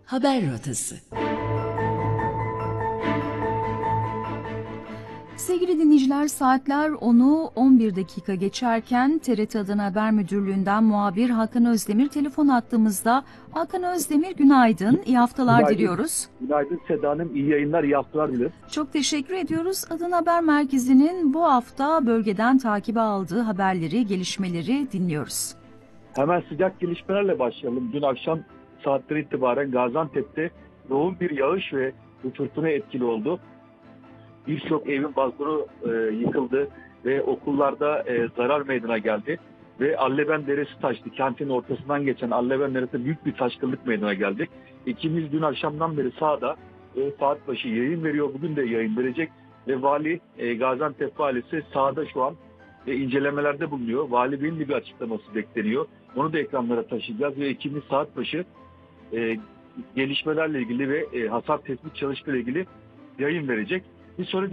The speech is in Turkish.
Haber Rotası. Sevgili dinleyiciler, saatler 10'u 11 dakika geçerken TRT Adana Haber Müdürlüğü'nden muhabir Hakan Özdemir telefon attığımızda. Hakan Özdemir, günaydın, iyi haftalar diliyoruz. Günaydın Seda Hanım, iyi yayınlar, iyi haftalar dilerim. Çok teşekkür ediyoruz. Adana Haber Merkezi'nin bu hafta bölgeden takibe aldığı haberleri, gelişmeleri dinliyoruz. Hemen sıcak gelişmelerle başlayalım. Dün akşam saatleri itibaren Gaziantep'te yoğun bir yağış ve bu fırtına etkili oldu. Birçok evin balkonu yıkıldı ve okullarda zarar meydana geldi. Ve Alleben Deresi taştı. Kentin ortasından geçen Alleben Deresi büyük bir taşkınlık meydana geldi. İkimiz dün akşamdan beri sahada saat başı yayın veriyor. Bugün de yayın verecek. Ve Vali, Gaziantep Valisi sahada şu an incelemelerde bulunuyor. Vali Bey'in bir açıklaması bekleniyor. Onu da ekranlara taşıyacağız ve ikimiz saat başı gelişmelerle ilgili ve hasar tespit çalışmayla ilgili yayın verecek. Bir sonraki